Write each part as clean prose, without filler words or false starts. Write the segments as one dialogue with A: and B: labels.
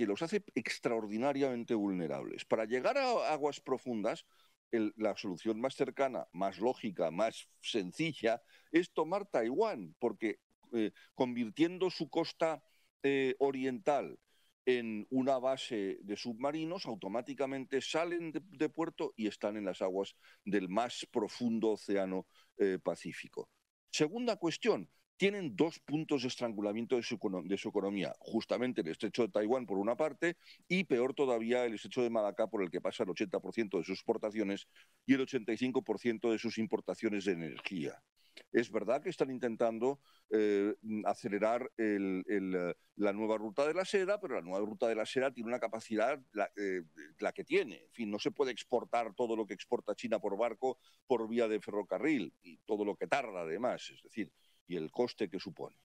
A: que los hace extraordinariamente vulnerables. Para llegar a aguas profundas, la solución más cercana, más lógica, más sencilla, es tomar Taiwán, porque convirtiendo su costa oriental en una base de submarinos, automáticamente salen de puerto y están en las aguas del más profundo océano Pacífico. Segunda cuestión, tienen dos puntos de estrangulamiento de su economía, justamente el estrecho de Taiwán por una parte y peor todavía el estrecho de Malaca por el que pasa el 80% de sus exportaciones y el 85% de sus importaciones de energía. Es verdad que están intentando acelerar la nueva ruta de la seda, pero la nueva ruta de la seda tiene una capacidad, la que tiene. En fin, no se puede exportar todo lo que exporta China por barco por vía de ferrocarril y todo lo que tarda además, es decir, y el coste que supone.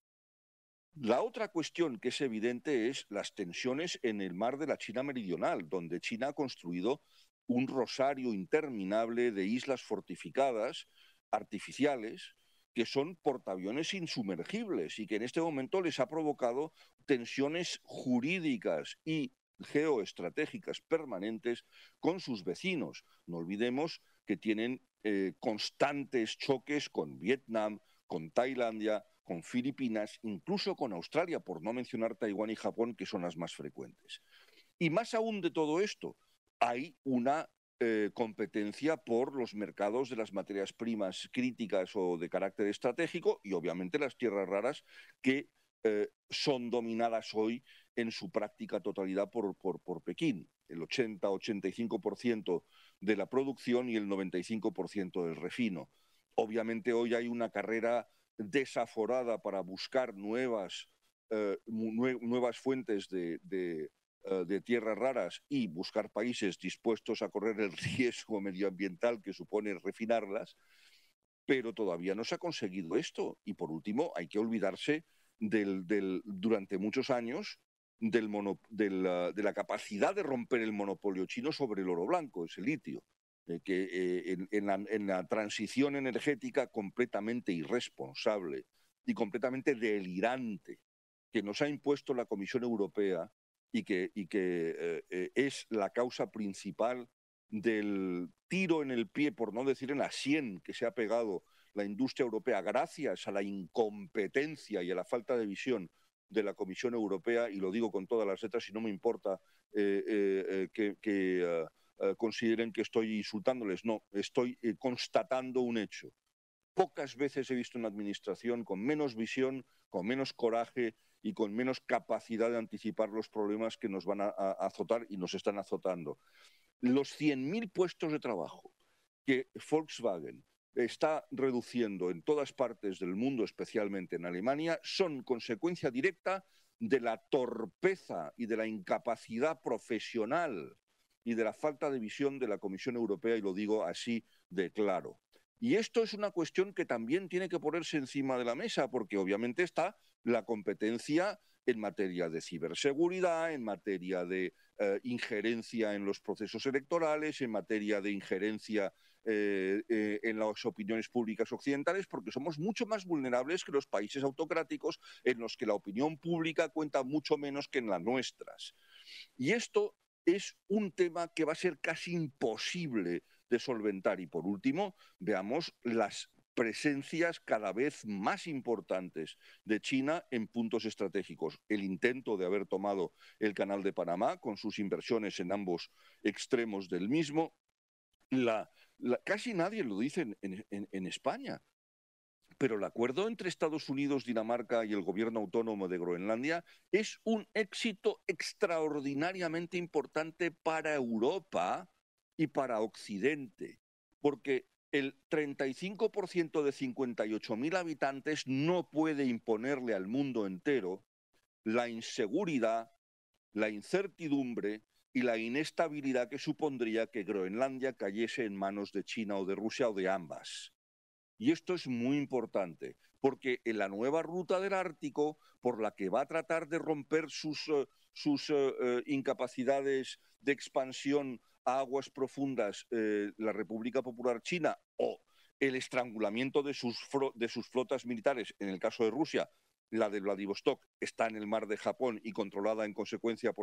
A: La otra cuestión que es evidente es las tensiones en el mar de la China Meridional, donde China ha construido un rosario interminable de islas fortificadas, artificiales, que son portaaviones insumergibles y que en este momento les ha provocado tensiones jurídicas y geoestratégicas permanentes con sus vecinos. No olvidemos que tienen constantes choques con Vietnam, con Tailandia, con Filipinas, incluso con Australia, por no mencionar Taiwán y Japón, que son las más frecuentes. Y más aún de todo esto, hay una competencia por los mercados de las materias primas críticas o de carácter estratégico y obviamente las tierras raras que son dominadas hoy en su práctica totalidad por Pekín. El 80-85% de la producción y el 95% del refino. Obviamente hoy hay una carrera desaforada para buscar nuevas fuentes de tierras raras y buscar países dispuestos a correr el riesgo medioambiental que supone refinarlas, pero todavía no se ha conseguido esto. Y por último, hay que olvidarse durante muchos años de la capacidad de romper el monopolio chino sobre el oro blanco, ese litio, que en la transición energética completamente irresponsable y completamente delirante que nos ha impuesto la Comisión Europea y que es la causa principal del tiro en el pie, por no decir en la sien, que se ha pegado la industria europea gracias a la incompetencia y a la falta de visión de la Comisión Europea, y lo digo con todas las letras y no me importa que consideren que estoy insultándoles. No, estoy constatando un hecho. Pocas veces he visto una administración con menos visión, con menos coraje y con menos capacidad de anticipar los problemas que nos van a azotar y nos están azotando. Los 100.000 puestos de trabajo que Volkswagen está reduciendo en todas partes del mundo, especialmente en Alemania, son consecuencia directa de la torpeza y de la incapacidad profesional y de la falta de visión de la Comisión Europea, y lo digo así de claro. Y esto es una cuestión que también tiene que ponerse encima de la mesa, porque obviamente está la competencia en materia de ciberseguridad, en materia de injerencia en los procesos electorales, en materia de injerencia en las opiniones públicas occidentales, porque somos mucho más vulnerables que los países autocráticos en los que la opinión pública cuenta mucho menos que en las nuestras. Y esto es un tema que va a ser casi imposible de solventar. Y por último, veamos las presencias cada vez más importantes de China en puntos estratégicos. El intento de haber tomado el Canal de Panamá con sus inversiones en ambos extremos del mismo. Casi nadie lo dice en España, pero el acuerdo entre Estados Unidos, Dinamarca y el gobierno autónomo de Groenlandia es un éxito extraordinariamente importante para Europa y para Occidente, porque el 35% de 58.000 habitantes no puede imponerle al mundo entero la inseguridad, la incertidumbre y la inestabilidad que supondría que Groenlandia cayese en manos de China o de Rusia o de ambas. Y esto es muy importante, porque en la nueva ruta del Ártico, por la que va a tratar de romper sus incapacidades de expansión a aguas profundas la República Popular China, o el estrangulamiento de sus flotas militares, en el caso de Rusia, la de Vladivostok está en el mar de Japón y controlada en consecuencia por